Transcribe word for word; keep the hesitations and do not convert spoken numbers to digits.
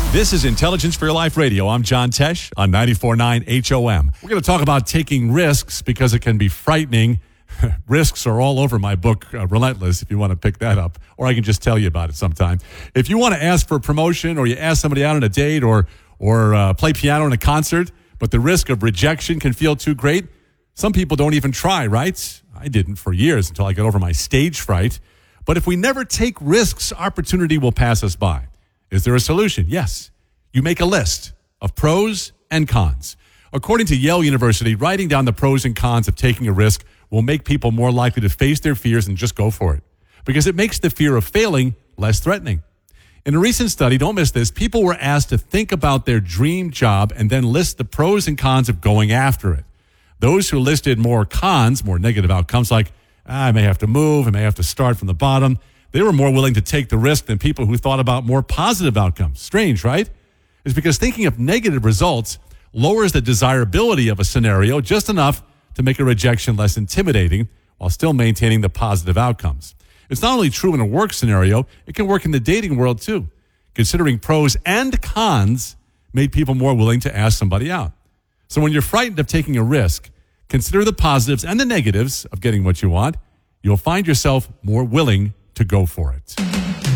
This is Intelligence for Your Life Radio. I'm John Tesh on ninety-four point nine H O M. We're going to talk about taking risks because it can be frightening. Risks are all over my book, uh, Relentless, if you want to pick that up. Or I can just tell you about it sometime. If you want to ask for a promotion or you ask somebody out on a date or, or uh, play piano in a concert, but the risk of rejection can feel too great, some people don't even try, right? I didn't for years until I got over my stage fright. But if we never take risks, opportunity will pass us by. Is there a solution? Yes. You make a list of pros and cons. According to Yale University, writing down the pros and cons of taking a risk will make people more likely to face their fears and just go for it, because it makes the fear of failing less threatening. In a recent study, don't miss this, people were asked to think about their dream job and then list the pros and cons of going after it. Those who listed more cons, more negative outcomes, like, ah, I may have to move, I may have to start from the bottom, they were more willing to take the risk than people who thought about more positive outcomes. Strange, right? It's because thinking of negative results lowers the desirability of a scenario just enough to make a rejection less intimidating while still maintaining the positive outcomes. It's not only true in a work scenario, it can work in the dating world too. Considering pros and cons made people more willing to ask somebody out. So when you're frightened of taking a risk, consider the positives and the negatives of getting what you want. You'll find yourself more willing to go for it.